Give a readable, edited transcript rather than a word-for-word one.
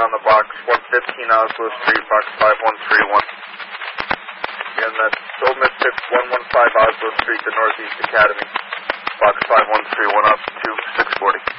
on the box, 115 Oslo Street, box 5131. Again, that's Gold Mystics, 115 Oslo Street, the Northeast Academy, box 5131 up to 640.